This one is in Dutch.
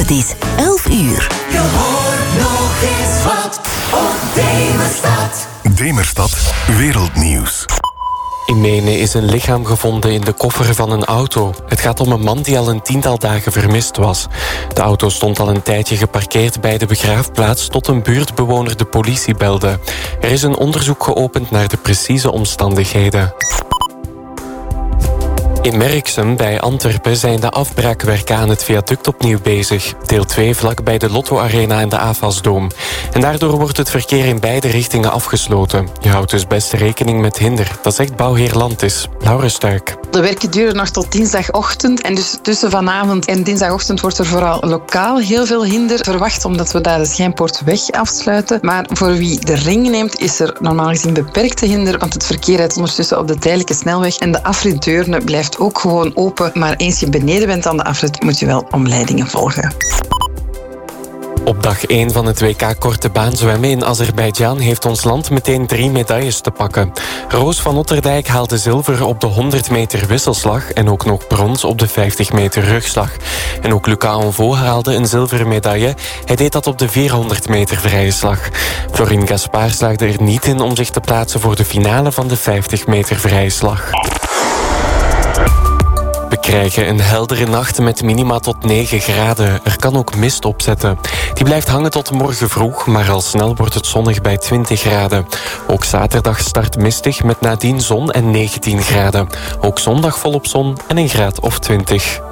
Het is 11 uur. Je hoort nog eens wat op Demerstad. Demerstad Wereldnieuws. In Menen is een lichaam gevonden in de koffer van een auto. Het gaat om een man die al een 10-tal dagen vermist was. De auto stond al een tijdje geparkeerd bij de begraafplaats tot een buurtbewoner de politie belde. Er is een onderzoek geopend naar de precieze omstandigheden. In Merksem bij Antwerpen zijn de afbraakwerken aan het viaduct opnieuw bezig. Deel 2 vlak bij de Lotto Arena en de AFAS-doom. En daardoor wordt het verkeer in beide richtingen afgesloten. Je houdt dus best rekening met hinder. Dat zegt bouwheer Landis. Laura Stuik. De werken duren nog tot dinsdagochtend. En dus tussen vanavond en dinsdagochtend wordt er vooral lokaal heel veel hinder verwacht, omdat we daar de Schijnpoortweg afsluiten. Maar voor wie de ring neemt, is er normaal gezien beperkte hinder, want het verkeer rijdt ondertussen op de tijdelijke snelweg en de afrit Deurne blijft ook gewoon open. Maar eens je beneden bent aan de afrit, moet je wel omleidingen volgen. Op dag 1 van het WK Korte Baan zwemmen in Azerbeidzjan heeft ons land meteen 3 medailles te pakken. Roos van Otterdijk haalde zilver op de 100 meter wisselslag en ook nog brons op de 50 meter rugslag. En ook Lucas Anvaux haalde een zilveren medaille. Hij deed dat op de 400 meter vrije slag. Florine Gaspard slaagde er niet in om zich te plaatsen voor de finale van de 50 meter vrije slag. We krijgen een heldere nacht met minima tot 9 graden. Er kan ook mist opzetten. Die blijft hangen tot morgen vroeg, maar al snel wordt het zonnig bij 20 graden. Ook zaterdag start mistig met nadien zon en 19 graden. Ook zondag volop zon en een graad of 20.